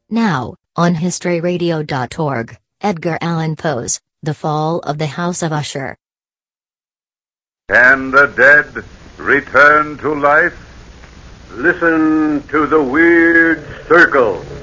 Now, on HistoryRadio.org, Edgar Allan Poe's The Fall of the House of Usher. Can the dead return to life? Listen to the weird circle.